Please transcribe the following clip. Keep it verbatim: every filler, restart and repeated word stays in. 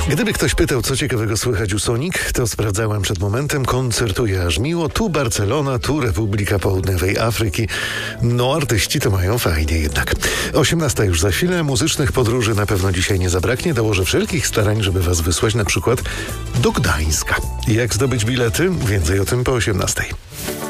Gdyby ktoś pytał, co ciekawego słychać u Sonic, to sprawdzałem przed momentem. Koncertuje aż miło. Tu Barcelona, tu Republika Południowej Afryki. No, artyści to mają fajnie jednak. osiemnasta już za chwilę. Muzycznych podróży na pewno dzisiaj nie zabraknie. Dołożę wszelkich starań, żeby was wysłać na przykład do Gdańska. Jak zdobyć bilety? Więcej o tym po osiemnastej.